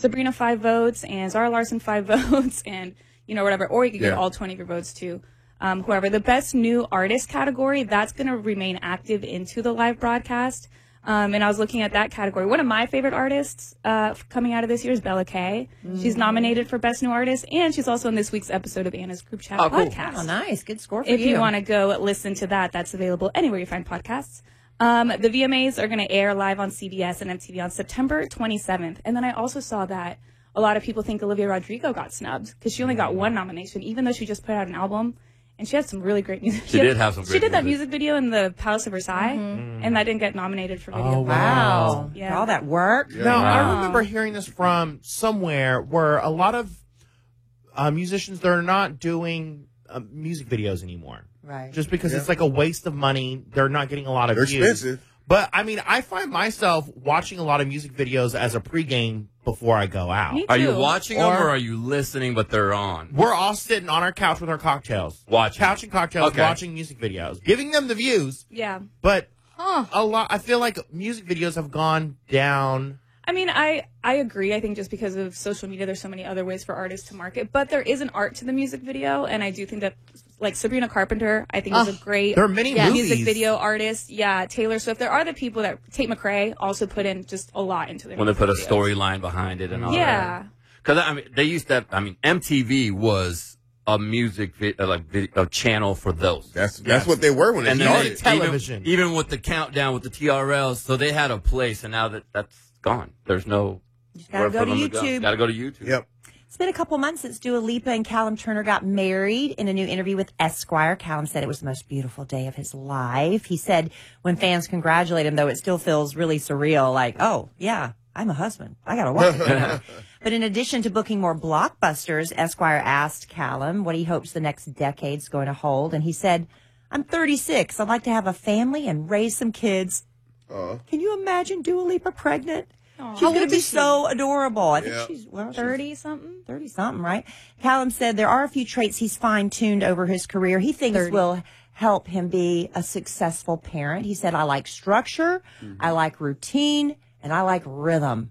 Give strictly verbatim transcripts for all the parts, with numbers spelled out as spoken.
Sabrina five votes and Zara Larson five votes and, you know, whatever. Or you could get Yeah. all twenty of your votes to um, whoever. The best new artist category, that's going to remain active into the live broadcast. Um, and I was looking at that category. One of my favorite artists uh, coming out of this year is Bella Kay. Mm-hmm. She's nominated for Best New Artist, and she's also in this week's episode of Anna's Group Chat oh, cool. podcast. Oh, nice. Good score for if you. you want to go listen to that, that's available anywhere you find podcasts. Um, the V M As are going to air live on C B S and M T V on September twenty-seventh. And then I also saw that a lot of people think Olivia Rodrigo got snubbed because she only got one nomination, even though she just put out an album. And she had some really great music. She, she did had, have some great She did that music. music video in the Palace of Versailles, Mm-hmm. and that didn't get nominated for video. Oh, Wow. Yeah. All that work. Yeah. Now, Wow. I remember hearing this from somewhere where a lot of uh, musicians, they're not doing uh, music videos anymore. Right. Just because Yeah. it's like a waste of money. They're not getting a lot of They're views. expensive. But, I mean, I find myself watching a lot of music videos as a pregame before I go out. Me too. Are you watching them Or- or are you listening, but they're on? We're all sitting on our couch with our cocktails. Watching. Couch and cocktails, Okay. watching music videos. Giving them the views. Yeah. But Huh. a lot, I feel like music videos have gone down. I mean, I, I agree. I think just because of social media, there's so many other ways for artists to market. But there is an art to the music video, and I do think that, like, Sabrina Carpenter, I think is a great There are many yeah, movies. music video artist. Yeah, Taylor Swift. There are the people that, Tate McRae also put in just a lot into their When they music put a videos. storyline behind it and all that. Yeah. Because, I mean, they used that, I mean, M T V was a music vi- uh, like video, a channel for those. That's that's what they were when they and then started. they- Television. Even, even with the countdown with the T R Ls, so they had a place, and now that that's gone. There's no. Just gotta where go for to them YouTube. Gotta go to YouTube. Yep. It's been a couple months since Dua Lipa and Callum Turner got married. In a new interview with Esquire, Callum said it was the most beautiful day of his life. He said when fans congratulate him, though, it still feels really surreal, like, oh, yeah, I'm a husband. I got to watch it. But in addition to booking more blockbusters, Esquire asked Callum what he hopes the next decade's going to hold. And he said, I'm thirty-six. I'd like to have a family and raise some kids. Uh, Can you imagine Dua Lipa pregnant? Aw. She's How going old to be is she? so adorable. I think Yeah. she's, well, she's thirty something? thirty something, right? Callum said there are a few traits he's fine tuned over his career. He thinks thirty. will help him be a successful parent. He said, I like structure, I like routine, and I like rhythm.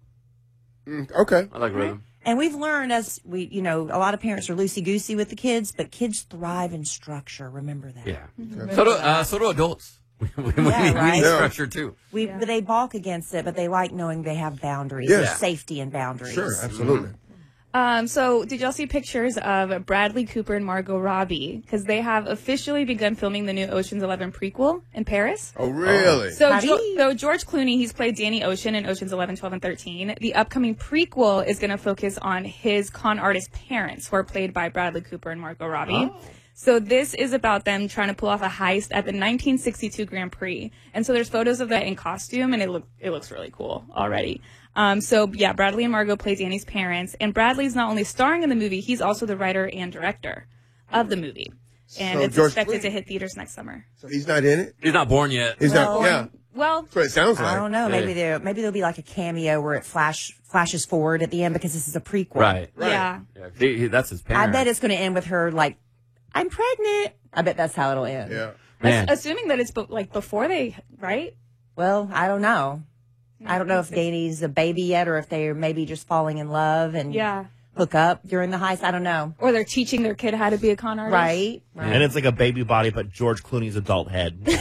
mm, okay. I like rhythm. And we've learned as we, you know, a lot of parents are loosey goosey with the kids, but kids thrive in structure. Remember that. Yeah. Mm-hmm. So do, uh, so do adults. we, we, we Yeah, need, we right? need Yeah. structure, too. We, Yeah. but they balk against it, but they like knowing they have boundaries. Yeah. There's safety and boundaries. Sure, absolutely. Um, so did y'all see pictures of Bradley Cooper and Margot Robbie? Because they have officially begun filming the new Ocean's Eleven prequel in Paris. Oh, really? So, Howdy. jo- so George Clooney, he's played Danny Ocean in Ocean's eleven, twelve, and thirteen. The upcoming prequel is going to focus on his con artist parents, who are played by Bradley Cooper and Margot Robbie. So this is about them trying to pull off a heist at the nineteen sixty-two Grand Prix. And so there's photos of that in costume, and it look it looks really cool already. Um, so yeah, Bradley and Margot play Danny's parents, and Bradley's not only starring in the movie, he's also the writer and director of the movie. And So it's George expected Clooney- to hit theaters next summer. So he's not in it? He's not born yet. He's Well, not, yeah. Well, That's what it sounds like. I don't know. Maybe Yeah. there, maybe there'll be like a cameo where it flash flashes forward at the end because this is a prequel. Right. Right. yeah. Yeah, he, he, that's his I parent. bet it's going to end with her like, I'm pregnant. I bet that's how it'll end. Yeah. Man. Ass- assuming that it's be- like before they, right? Well, I don't know. I don't know if Danny's a baby yet or if they're maybe just falling in love and Yeah. hook up during the heist. I don't know. Or they're teaching their kid how to be a con artist. Right? Right. And it's like a baby body, but George Clooney's adult head. Right.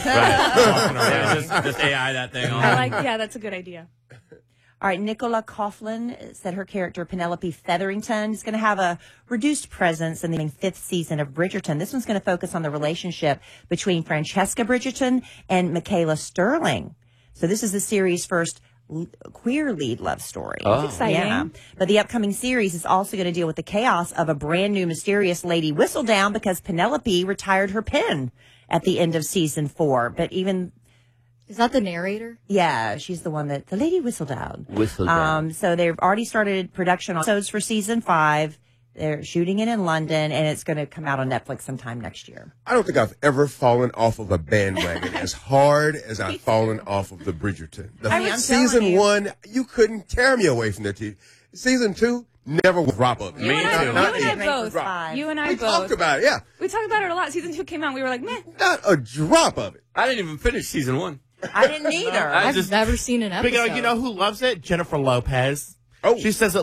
Yeah, just, just A I that thing on. I like, yeah, that's a good idea. All right, Nicola Coughlan said her character Penelope Featherington is going to have a reduced presence in the fifth season of Bridgerton. This one's going to focus on the relationship between Francesca Bridgerton and Michaela Sterling. So this is the series' first l- queer lead love story. Oh. That's exciting. Yeah. But the upcoming series is also going to deal with the chaos of a brand new mysterious Lady Whistledown because Penelope retired her pen at the end of season four. But even Is that the narrator? yeah, she's the one that the Lady Whistledown. Whistledown. Um, so they've already started production on episodes for season five. They're shooting it in London, and it's going to come out on Netflix sometime next year. I don't think I've ever fallen off of a bandwagon as hard as I've fallen off of the Bridgerton. The I mean, I'm season telling you. one, you couldn't tear me away from the T V. Season two, never will drop up. You and I, too. you Not and I even both. five. You and I We both. talked about it, yeah. We talked about it a lot. Season two came out, and we were like, meh. Not a drop of it. I didn't even finish season one. I didn't either. I I've just never seen an But episode. you know, you know who loves it? Jennifer Lopez. Oh. She says it